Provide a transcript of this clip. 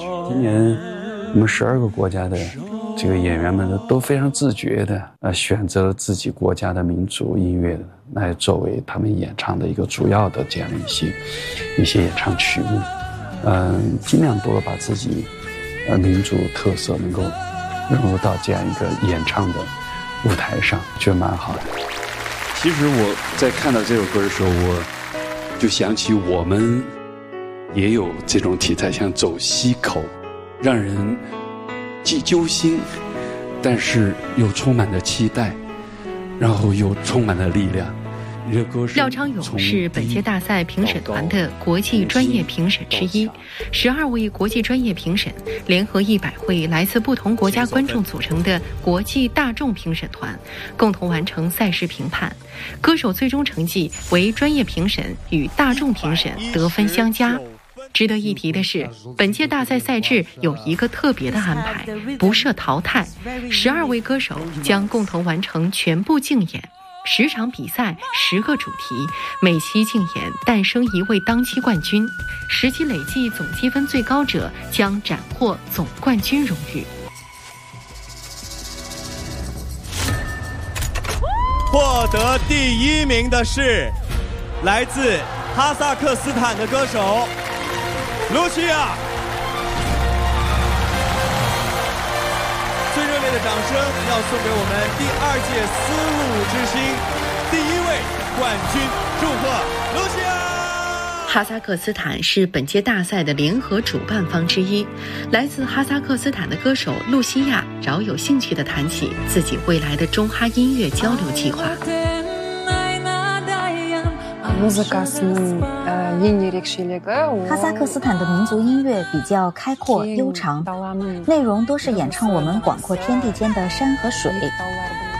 今年我们12个国家的这个演员们都非常自觉的选择了自己国家的民族音乐来作为他们演唱的一个主要的这样的一些演唱曲目，尽量多的把自己民族特色能够融入到这样一个演唱的舞台上，觉得蛮好的。其实我在看到这首歌的时候，我就想起我们也有这种题材，像走西口，让人既揪心，但是又充满了期待，然后又充满了力量。 廖昌永是本届大赛评审团的国际专业评审之一，12位国际专业评审联合100位来自不同国家观众组成的国际大众评审团，共同完成赛事评判。歌手最终成绩为专业评审与大众评审得分相加。值得一提的是，本届大赛赛制有一个特别的安排，不设淘汰，12位歌手将共同完成全部竞演。10场比赛，10个主题，每期竞演诞生一位当期冠军，10期累计总积分最高者将斩获总冠军荣誉。 获得第1名的是来自哈萨克斯坦的歌手卢西亚。最热烈的掌声要送给我们第2届丝路之星第1位冠军，祝贺卢西亚！ 哈萨克斯坦是本届大赛的联合主办方之一。来自哈萨克斯坦的歌手露西亚饶有兴趣地谈起自己未来的中哈音乐交流计划。 哈萨克斯坦的民族音乐比较开阔悠长，内容多是演唱我们广阔天地间的山和水。